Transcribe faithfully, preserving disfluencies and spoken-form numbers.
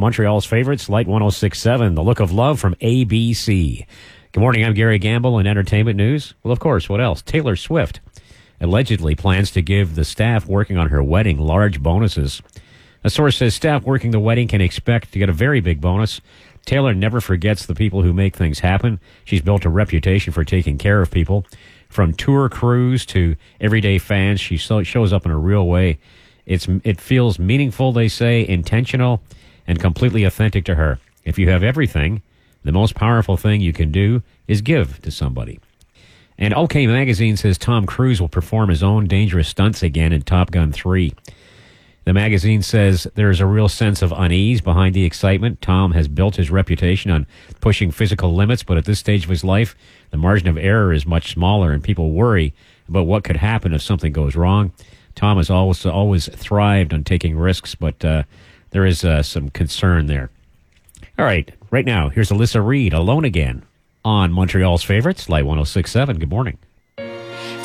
Montreal's favorites, Light one oh six point seven, The Look of Love from A B C. Good morning, I'm Gary Gamble in entertainment news. Well, of course, what else? Taylor Swift allegedly plans to give the staff working on her wedding large bonuses. A source says staff working the wedding can expect to get a very big bonus. Taylor never forgets the people who make things happen. She's built a reputation for taking care of people. From tour crews to everyday fans, she so, shows up in a real way. It's It feels meaningful, they say, intentional, and completely authentic to her. If you have everything, the most powerful thing you can do is give to somebody. And OK Magazine says Tom Cruise will perform his own dangerous stunts again in Top Gun three. The magazine says there's a real sense of unease behind the excitement. Tom has built his reputation on pushing physical limits, but at this stage of his life, the margin of error is much smaller, and people worry about what could happen if something goes wrong. Tom has always always thrived on taking risks, but uh, there is uh, some concern there. All right, right now, here's Alyssa Reed, Alone Again, on Montreal's favorites, Light one oh six point seven. Good morning.